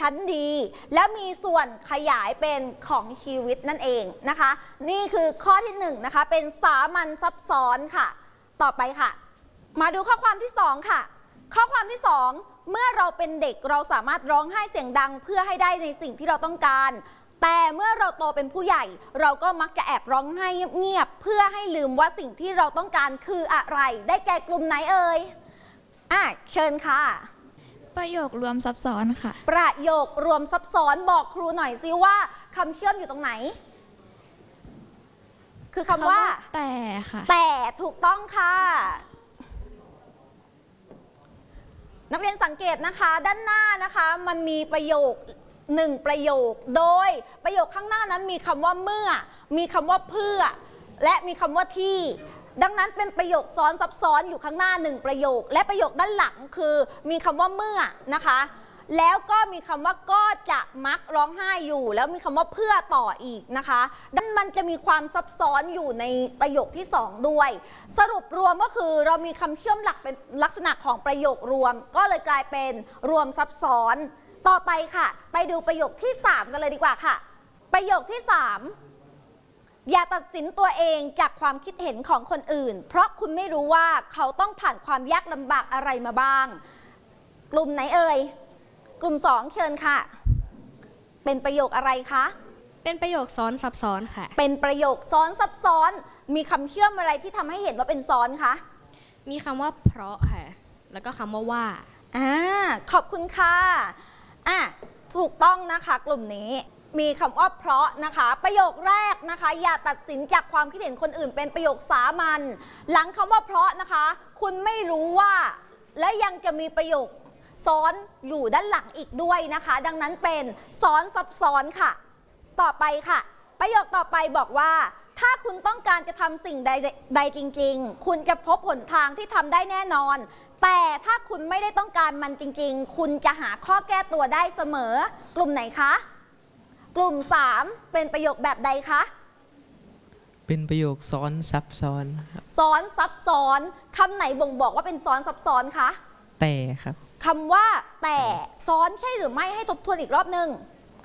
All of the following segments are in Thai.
ชั้นดีและมีส่วนขยายเป็นของชีวิตนั่นเองนะคะนี่คือข้อที่1นะคะเป็นสามัญซับซ้อนค่ะต่อไปค่ะมาดูข้อความที่2ค่ะข้อความที่2เมื่อเราเป็นเด็กเราสามารถร้องไห้เสียงดังเพื่อให้ได้ในสิ่งที่เราต้องการแต่เมื่อเราโตเป็นผู้ใหญ่เราก็มักจะแอบร้องไห้เงียบๆเพื่อให้ลืมว่าสิ่งที่เราต้องการคืออะไรได้แก่กลุ่มไหนเอ่ยเชิญค่ะประโยครวมซับซ้อนค่ะประโยครวมซับซ้อนบอกครูหน่อยซิว่าคำเชื่อมอยู่ตรงไหนคือคำว่าแต่ค่ะแต่ถูกต้องค่ะนักเรียนสังเกตนะคะด้านหน้านะคะมันมีประโยค1ประโยคโดยประโยคข้างหน้านั้นมีคำว่าเมื่อมีคำว่าเพื่อและมีคำว่าที่ดังนั้นเป็นประโยคซ้อนซับซ้อนอยู่ข้างหน้า1ประโยคและประโยคด้านหลังคือมีคำว่าเมื่อนะคะแล้วก็มีคำว่าก็จะมักร้องไห้อยู่แล้วมีคำว่าเพื่อต่ออีกนะคะดังนั้นมันจะมีความซับซ้อนอยู่ในประโยคที่2ด้วยสรุปรวมก็คือเรามีคำเชื่อมหลักเป็นลักษณะของประโยครวมก็เลยกลายเป็นรวมซับซ้อนต่อไปค่ะไปดูประโยคที่3กันเลยดีกว่าค่ะประโยคที่3อย่าตัดสินตัวเองจากความคิดเห็นของคนอื่นเพราะคุณไม่รู้ว่าเขาต้องผ่านความยากลำบากอะไรมาบ้างกลุ่มไหนเอ่ยกลุ่ม2เชิญค่ะเป็นประโยคอะไรคะเป็นประโยคซ้อนซับซ้อนค่ะเป็นประโยคซ้อนซับซ้อนมีคำเชื่อมอะไรที่ทำให้เห็นว่าเป็นซ้อนคะมีคำว่าเพราะค่ะแล้วก็คำว่าขอบคุณค่ะถูกต้องนะคะกลุ่มนี้มีคำว่าเพราะนะคะประโยคแรกนะคะอย่าตัดสินจากความคิดเห็นคนอื่นเป็นประโยคสามัญหลังคำว่าเพราะนะคะคุณไม่รู้ว่าและยังจะมีประโยคซ้อนอยู่ด้านหลังอีกด้วยนะคะดังนั้นเป็นซ้อนซับซ้อนค่ะต่อไปค่ะประโยคต่อไปบอกว่าถ้าคุณต้องการจะทำสิ่งใดจริงๆคุณจะพบหนทางที่ทำได้แน่นอนแต่ถ้าคุณไม่ได้ต้องการมันจริงๆคุณจะหาข้อแก้ตัวได้เสมอกลุ่มไหนคะกลุ่ม3เป็นประโยคแบบใดคะเป็นประโยคซ้อนซับซ้อนซ้อนซับซ้อนคำไหนบ่งบอกว่าเป็นซ้อนซับซ้อนคะแต่ครับคำว่าแต่ซ้อนใช่หรือไม่ให้ทบทวนอีกรอบนึง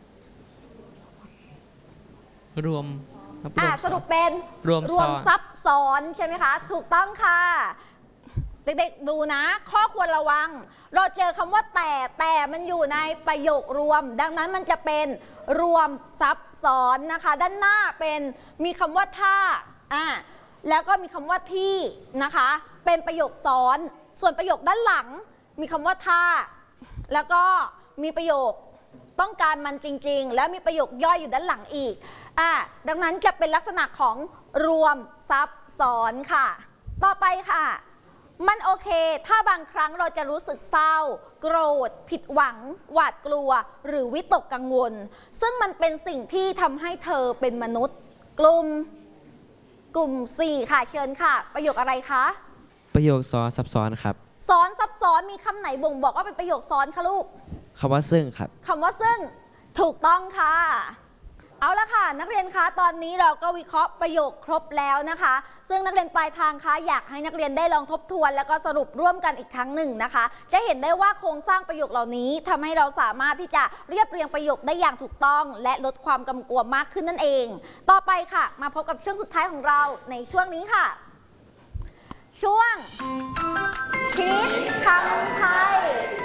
รวมสรุปเป็นรวมซับซ้อนใช่ไหมคะถูกต้องค่ะเด็กๆดูนะข้อควรระวังเราเจอคำว่าแต่มันอยู่ในประโยครวมดังนั้นมันจะเป็นรวมซับซ้อนนะคะด้านหน้าเป็นมีคำว่าถ้าแล้วก็มีคำว่าที่นะคะเป็นประโยคซ้อนส่วนประโยคด้านหลังมีคำว่าถ้าแล้วก็มีประโยคต้องการมันจริงๆแล้วมีประโยคย่อยอยู่ด้านหลังอีกดังนั้นจะเป็นลักษณะของรวมซับซ้อนค่ะต่อไปค่ะมันโอเคถ้าบางครั้งเราจะรู้สึกเศร้าโกรธผิดหวังหวาดกลัวหรือวิตกกังวลซึ่งมันเป็นสิ่งที่ทำให้เธอเป็นมนุษย์กลุ่ม4ค่ะเชิญค่ะประโยคอะไรคะประโยคซ้อนซับซ้อนครับซ้อนซับซ้อนมีคำไหนบ่งบอกว่าเป็นประโยคซ้อนคะลูกคำว่าซึ่งครับคำว่าซึ่งถูกต้องค่ะเอาละค่ะนักเรียนคะตอนนี้เราก็วิเคราะห์ประโยคครบแล้วนะคะซึ่งนักเรียนปลายทางคะอยากให้นักเรียนได้ลองทบทวนแล้วก็สรุปร่วมกันอีกครั้งหนึ่งนะคะจะเห็นได้ว่าโครงสร้างประโยคเหล่านี้ทำให้เราสามารถที่จะเรียบเรียงประโยคได้อย่างถูกต้องและลดความกำกวมมากขึ้นนั่นเองต่อไปค่ะมาพบกับช่วงสุดท้ายของเราในช่วงนี้ค่ะช่วงคิดคำไทย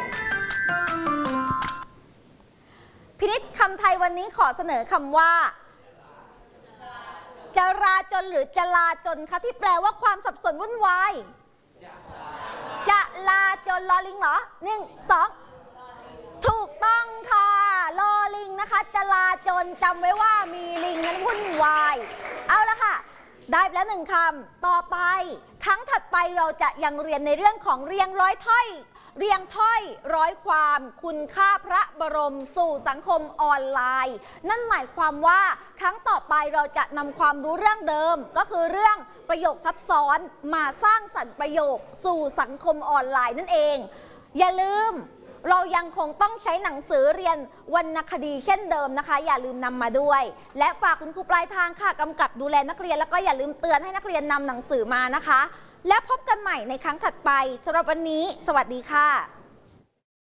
พินิจคำไทยวันนี้ขอเสนอคำว่าจราจนหรือจลาจนคะที่แปลว่าความสับสนวุ่นวายจะลาจนลอลิงเหรอ1 2ถูกต้องค่ะลอลิงนะคะจลาจนจำไว้ว่ามีลิงนั้นวุ่นวายเอาละค่ะได้แล้ว1คำต่อไปครั้งถัดไปเราจะยังเรียนในเรื่องของเรียงร้อยถ้อยเรียงถ้อยร้อยความคุณค่าพระบรมสู่สังคมออนไลน์นั่นหมายความว่าครั้งต่อไปเราจะนำความรู้เรื่องเดิมก็คือเรื่องประโยคซับซ้อนมาสร้างสรรค์ประโยคสู่สังคมออนไลน์นั่นเองอย่าลืมเรายังคงต้องใช้หนังสือเรียนวรรณคดีเช่นเดิมนะคะอย่าลืมนำมาด้วยและฝากคุณครูปลายทางค่ะกำกับดูแลนักเรียนแล้วก็อย่าลืมเตือนให้นักเรียนนำหนังสือมานะคะและพบกันใหม่ในครั้งถัดไปสำหรับวันนี้สวัสดีค่ะ